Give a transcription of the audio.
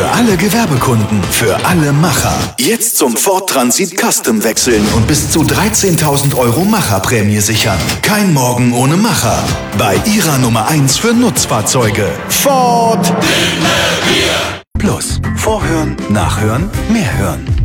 Für alle Gewerbekunden, für alle Macher. Jetzt zum Ford Transit Custom wechseln und bis zu 13.000 € Macherprämie sichern. Kein Morgen ohne Macher. Bei Ihrer Nummer 1 für Nutzfahrzeuge. Ford Plus. Vorhören, nachhören, mehr hören.